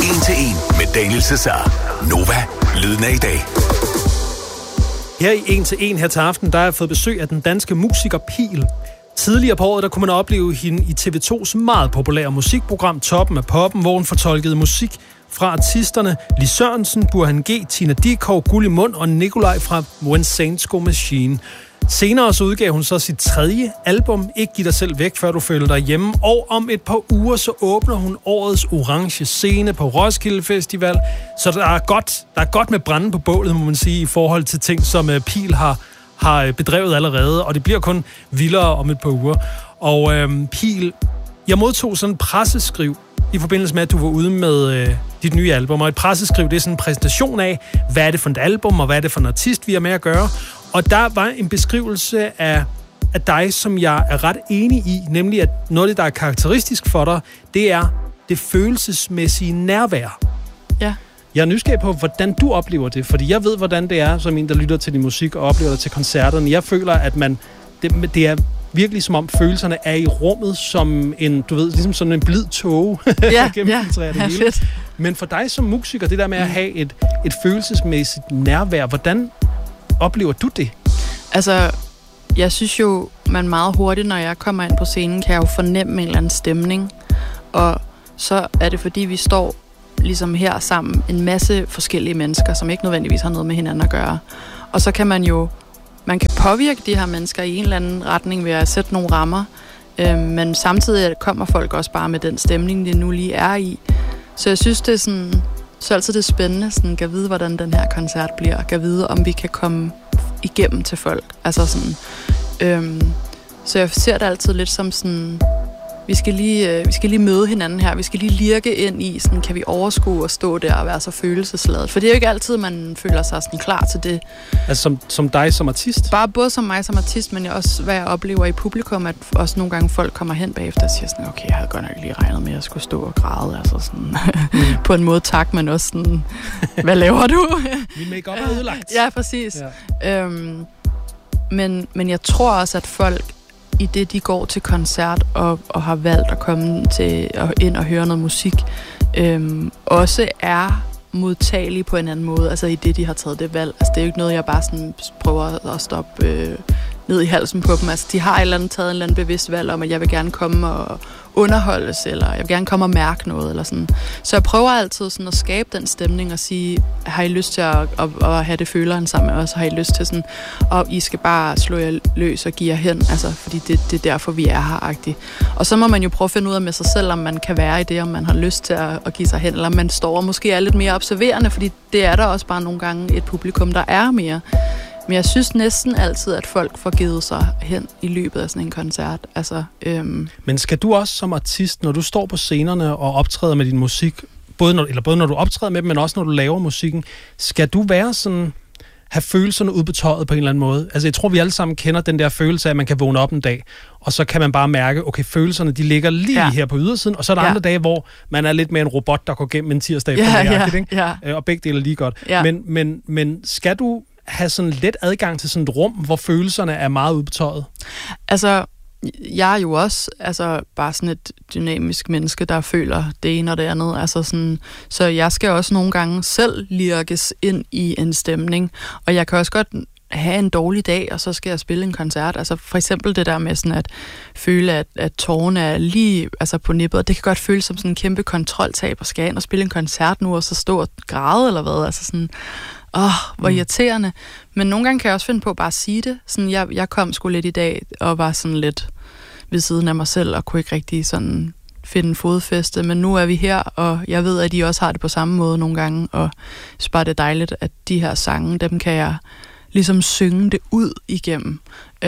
1 til 1 med Daniel Cesar. Nova, lyden af i dag. Her i 1 til 1 her til aften, der har jeg fået besøg af den danske musiker Pihl. Tidligere på året, der kunne man opleve hende i TV2's meget populære musikprogram Toppen af Poppen, hvor hun fortolkede musik fra artisterne Lis Sørensen, Burhan G, Tina Dickow, Gulli Mund og Nikolaj fra When Saints Go Machine. Senere så udgav hun så sit 3. album, Ikke Giv Dig Selv Væk, Før Du Føler Dig Hjemme. Og om et par uger, så åbner hun årets orange scene på Roskilde Festival. Så der er godt med brænde på bålet, må man sige, i forhold til ting, som Pihl har bedrevet allerede. Og det bliver kun vildere om et par uger. Og Pihl, jeg modtog sådan en presseskriv i forbindelse med, at du var ude med dit nye album. Og et presseskriv, det er sådan en præsentation af, hvad er det for et album, og hvad er det for en artist, vi har med at gøre. Og der var en beskrivelse af dig, som jeg er ret enig i, nemlig at noget af det, der er karakteristisk for dig, det er det følelsesmæssige nærvær. Ja. Jeg er nysgerrig på, hvordan du oplever det, fordi jeg ved, hvordan det er, som en, der lytter til din musik og oplever det til koncerterne. Jeg føler, at det er virkelig som om følelserne er i rummet som en, du ved, ligesom sådan en blid tåge. Ja, fedt. Men for dig som musiker, det der med at have et følelsesmæssigt nærvær, hvordan oplever du det? Altså, jeg synes jo, man meget hurtigt, når jeg kommer ind på scenen, kan jeg jo fornemme en eller anden stemning. Og så er det, fordi vi står ligesom her sammen, en masse forskellige mennesker, som ikke nødvendigvis har noget med hinanden at gøre. Og så kan man kan påvirke de her mennesker i en eller anden retning ved at sætte nogle rammer. Men samtidig kommer folk også bare med den stemning, det nu lige er i. Så jeg synes, det er sådan... Så altid det er spændende, sådan, kan vide, hvordan den her koncert bliver, kan vide, om vi kan komme igennem til folk. Altså sådan, så jeg ser det altid lidt som sådan, vi skal lige møde hinanden her, vi skal lige lirke ind i, sådan, kan vi overskue og stå der og være så følelsesladet. For det er jo ikke altid, man føler sig sådan klar til det. Altså som dig som artist? Både som mig som artist, men også hvad jeg oplever i publikum, at også nogle gange folk kommer hen bagefter og siger sådan, okay, jeg havde godt nok lige regnet med, at jeg skulle stå og græde, altså sådan, på en måde tak, men også sådan, hvad laver du? Min make-up er ødelagt. Ja, præcis. Ja. Men jeg tror også, at folk, i det de går til koncert og har valgt at komme ind og høre noget musik, også er modtagelige på en anden måde, altså i det, de har taget det valg. Altså det er jo ikke noget, jeg bare sådan prøver at stoppe ned i halsen på dem. Altså de har taget en eller anden bevidst valg om, at jeg vil gerne komme og underholdes, eller jeg vil gerne komme og mærke noget, eller sådan. Så jeg prøver altid sådan at skabe den stemning og sige, har I lyst til at have det føleren sammen med os, har I lyst til sådan, og I skal bare slå jer løs og give jer hen, altså, fordi det er derfor, vi er her-agtigt. Og så må man jo prøve at finde ud af med sig selv, om man kan være i det, om man har lyst til at give sig hen, eller om man står og måske er lidt mere observerende, fordi det er der også bare nogle gange et publikum, der er mere. Men jeg synes næsten altid, at folk får givet sig hen i løbet af sådan en koncert. Altså, Men skal du også som artist, når du står på scenerne og optræder med din musik, både når du optræder med dem, men også når du laver musikken, skal du være sådan, have følelserne udbetøjet på en eller anden måde? Altså jeg tror, vi alle sammen kender den der følelse af, at man kan vågne op en dag, og så kan man bare mærke, okay, følelserne, de ligger lige her på ydersiden, og så er der andre dage, hvor man er lidt mere en robot, der går gennem en tirsdag eftermiddag, og begge dele er lige godt. Ja. Men skal du have sådan let adgang til sådan et rum, hvor følelserne er meget udbetøjet? Altså, jeg er jo også bare sådan et dynamisk menneske, der føler det ene og det andet. Altså sådan, så jeg skal også nogle gange selv lirkes ind i en stemning. Og jeg kan også godt have en dårlig dag, og så skal jeg spille en koncert. Altså for eksempel det der med sådan at føle, at tårerne er lige på nippet. Det kan godt føles som sådan en kæmpe kontroltab, og skal jeg ind og spille en koncert nu, og så stå og græde eller hvad. Altså sådan, hvor irriterende. Men nogle gange kan jeg også finde på bare at sige det. Sådan, jeg kom sgu lidt i dag, og var sådan lidt ved siden af mig selv, og kunne ikke rigtig sådan finde fodfæste. Men nu er vi her, og jeg ved, at I også har det på samme måde nogle gange, og jeg synes bare, det er dejligt, at de her sange, dem kan jeg ligesom synge det ud igennem.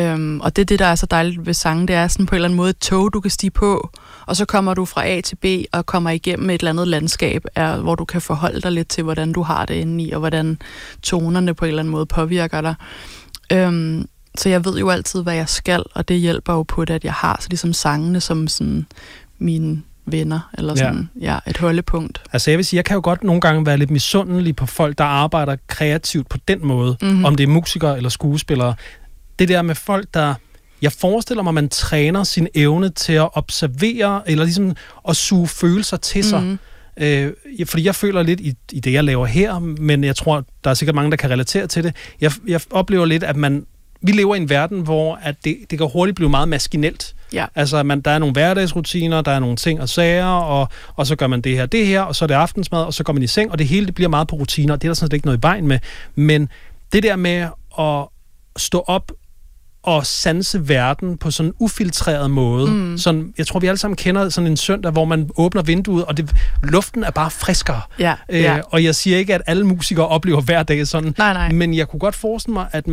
Og det er det, der er så dejligt ved sange, det er sådan på en eller anden måde et tog, du kan stige på, og så kommer du fra A til B og kommer igennem et eller andet landskab, hvor du kan forholde dig lidt til, hvordan du har det inde i, og hvordan tonerne på en eller anden måde påvirker dig. Så jeg ved jo altid, hvad jeg skal, og det hjælper jo på det, at jeg har så ligesom sangene som sådan mine venner, eller sådan, et holdepunkt. Altså jeg vil sige, jeg kan jo godt nogle gange være lidt misundelig på folk, der arbejder kreativt på den måde, om det er musikere eller skuespillere. Det der med folk, der... Jeg forestiller mig, at man træner sin evne til at observere, eller ligesom at suge følelser til sig. Fordi jeg føler lidt i det, jeg laver her, men jeg tror, der er sikkert mange, der kan relatere til det. Jeg oplever lidt, at vi lever i en verden, hvor at det kan hurtigt blive meget maskinelt. Ja. Altså, der er nogle hverdagsrutiner, der er nogle ting og sager, og så gør man det her, og så er det aftensmad, og så går man i seng, og det hele det bliver meget på rutiner, og det er der sådan set ikke noget i vejen med. Men det der med at stå op og sanse verden på sådan en ufiltreret måde. Sådan, jeg tror, vi alle sammen kender sådan en søndag, hvor man åbner vinduet, og luften er bare friskere. Ja. Og jeg siger ikke, at alle musikere oplever hver dag sådan, nej. men jeg kunne godt forestille mig, at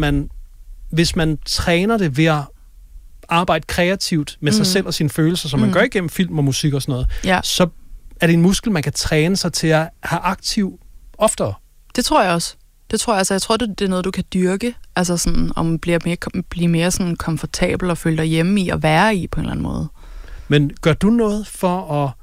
hvis man træner det ved at arbejde kreativt med sig selv og sine følelser, som man gør igennem film og musik og sådan noget, så er det en muskel, man kan træne sig til at have aktiv oftere. Det tror jeg også. Jeg tror, det er noget, du kan dyrke, altså sådan, om blive mere sådan komfortabel og føle dig hjemme i og være i på en eller anden måde. Men gør du noget for at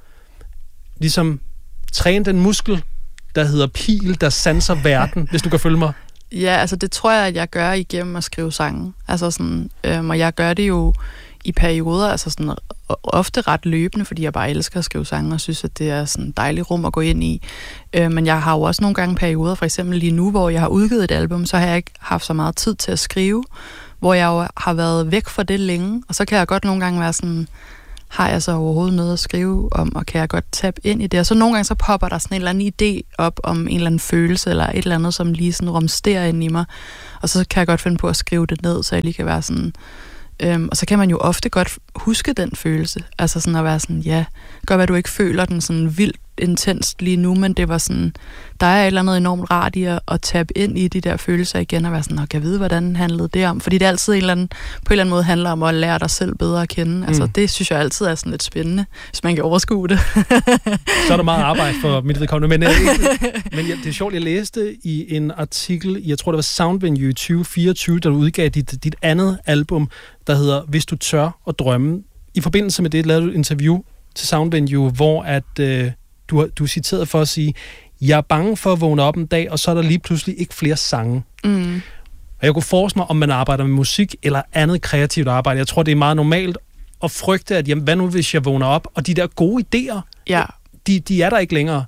ligesom træne den muskel, der hedder pil, der sanser verden, hvis du kan følge mig? Ja, altså det tror jeg, at jeg gør igennem at skrive sange. Altså sådan, og jeg gør det jo i perioder, altså sådan ofte ret løbende, fordi jeg bare elsker at skrive sange og synes, at det er sådan et dejligt rum at gå ind i. Men jeg har jo også nogle gange perioder, for eksempel lige nu, hvor jeg har udgivet et album, så har jeg ikke haft så meget tid til at skrive, hvor jeg jo har været væk fra det længe, og så kan jeg godt nogle gange være sådan, har jeg så overhovedet noget at skrive om, og kan jeg godt tabe ind i det? Og så nogle gange så popper der sådan en eller anden idé op om en eller anden følelse, eller et eller andet, som lige sådan rumsterer ind i mig, og så kan jeg godt finde på at skrive det ned, så jeg lige kan være sådan. Og så kan man jo ofte godt huske den følelse, altså sådan at være sådan, ja, godt være du ikke føler den sådan vildt intenst lige nu, men det var sådan, der er et eller andet enormt rart i at tabe ind i de der følelser igen, og være sådan, kan jeg vide, hvordan handlede det om? Fordi det altid på en eller anden måde handler om at lære dig selv bedre at kende. Altså det synes jeg altid er sådan lidt spændende, hvis man kan overskue det. Så er der meget arbejde for mit vedkommende, men det er sjovt, jeg læste i en artikel, jeg tror det var Soundvenue 2024, der du udgav dit andet album, der hedder Hvis du tør at drømme. I forbindelse med det lavede du et interview til Soundvenue, hvor at du er citeret for at sige, jeg er bange for at vågne op en dag, og så er der lige pludselig ikke flere sange. Og jeg kunne forestille mig, om man arbejder med musik eller andet kreativt arbejde. Jeg tror, det er meget normalt at frygte, at jamen, hvad nu hvis jeg vågner op? Og de der gode idéer, de er der ikke længere.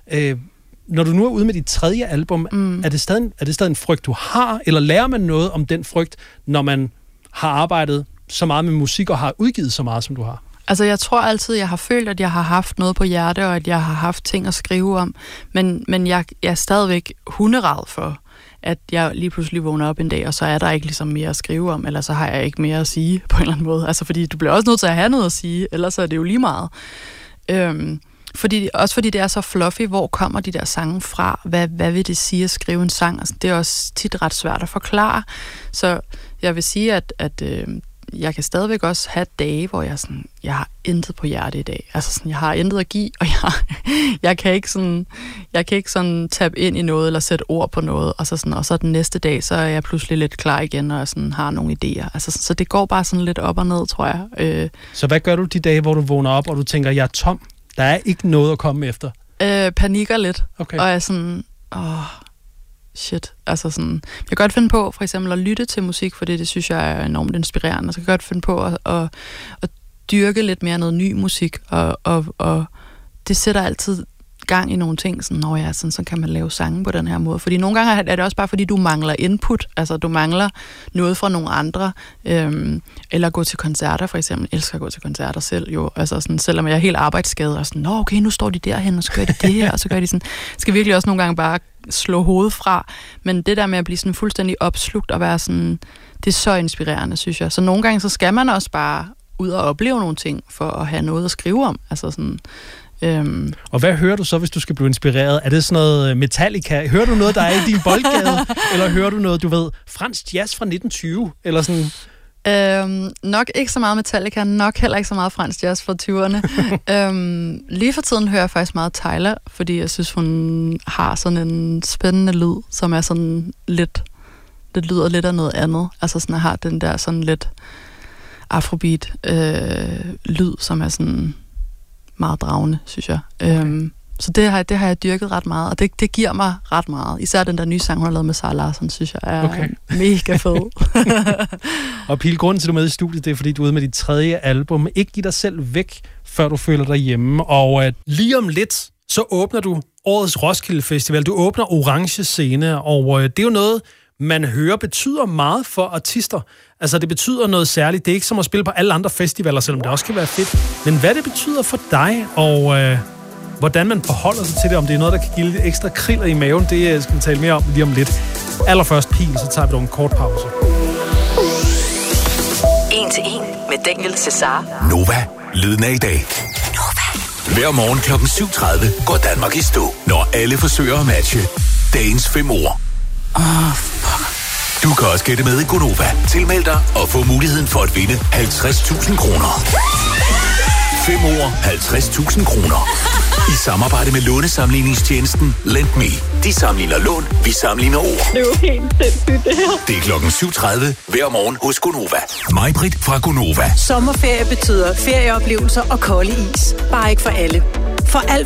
Når du nu er ude med dit tredje album, er det stadig en frygt, du har? Eller lærer man noget om den frygt, når man har arbejdet så meget med musik og har udgivet så meget, som du har? Altså, jeg tror altid, jeg har følt, at jeg har haft noget på hjerte, og at jeg har haft ting at skrive om. Men jeg er stadigvæk hunderad for, at jeg lige pludselig vågner op en dag, og så er der ikke ligesom mere at skrive om, eller så har jeg ikke mere at sige på en eller anden måde. Altså, fordi du bliver også nødt til at have noget at sige, ellers er det jo lige meget. Fordi det er så fluffy, hvor kommer de der sange fra? Hvad vil det sige at skrive en sang? Altså, det er også tit ret svært at forklare. Så jeg vil sige, at jeg kan stadigvæk også have dage, hvor jeg har intet på hjerte i dag. Altså sådan, jeg har intet at give, og jeg kan ikke sådan tabe ind i noget eller sætte ord på noget, og så den næste dag, så er jeg pludselig lidt klar igen og sådan har nogle idéer. Altså så det går bare sådan lidt op og ned, tror jeg. Så hvad gør du de dage, hvor du vågner op, og du tænker, jeg er tom? Der er ikke noget at komme efter? Panikker lidt, okay. Og er sådan, shit. Altså sådan, jeg kan godt finde på for eksempel at lytte til musik, for det synes jeg er enormt inspirerende. Så jeg kan godt finde på at dyrke lidt mere noget ny musik, og det sætter altid gang i nogle ting, sådan, så kan man lave sange på den her måde. Fordi nogle gange er det også bare, fordi du mangler input, altså du mangler noget fra nogle andre, eller gå til koncerter for eksempel. Jeg elsker at gå til koncerter selv jo, altså sådan, selvom jeg er helt arbejdsskadet, og sådan, okay, nu står de derhen, og så gør de det her, og så gør de sådan. Jeg skal virkelig også nogle gange bare slå hovedet fra, men det der med at blive sådan fuldstændig opslugt og være sådan, det er så inspirerende, synes jeg. Så nogle gange, så skal man også bare ud og opleve nogle ting, for at have noget at skrive om, altså sådan. Og hvad hører du så, hvis du skal blive inspireret? Er det sådan noget Metallica? Hører du noget, der er i din boldgade? Eller hører du noget, du ved, fransk jazz fra 1920? Eller sådan? Nok ikke så meget Metallica, nok heller ikke så meget fransk jazz fra 20'erne. Lige for tiden hører jeg faktisk meget Tyler, fordi jeg synes, hun har sådan en spændende lyd, som er sådan lidt, det lyder lidt af noget andet. Altså sådan, jeg har den der sådan lidt afrobeat lyd, som er sådan meget dragende, synes jeg. Så det har jeg dyrket ret meget, og det giver mig ret meget. Især den der nye sang, hun har lavet med Sara Larsson, synes jeg er mega fed. Og Pil, grunden til, at du er med i studiet, det er, fordi du er ude med dit tredje album. Ikke give dig selv væk, før du føler dig hjemme. Og lige om lidt, så åbner du årets Roskilde Festival. Du åbner Orange Scene, og det er jo noget, man hører betyder meget for artister. Altså, det betyder noget særligt. Det er ikke som at spille på alle andre festivaler, selvom det også kan være fedt. Men hvad det betyder for dig, og hvordan man forholder sig til det, om det er noget, der kan give lidt ekstra kriller i maven, det skal vi tale mere om lige om lidt. Allerførst, Pil, så tager vi dog en kort pause. 1 til 1 med Daniel Cesar. Nova, lyden af i dag. Hver morgen kl. 7.30 går Danmark i stå, når alle forsøger at matche dagens 5 ord. Du kan også gætte med i Gonova. Tilmeld dig og få muligheden for at vinde 50.000 kroner. 5 ord, 50.000 kroner. I samarbejde med lånesamligningstjenesten LendMe. De sammenligner lån, vi sammenligner ord. Det er jo helt sindssygt, det her. Det er kl. 7.30 hver morgen hos Gonova. Mig-Britt fra Gonova. Sommerferie betyder ferieoplevelser og kolde is. Bare ikke for alle. For alt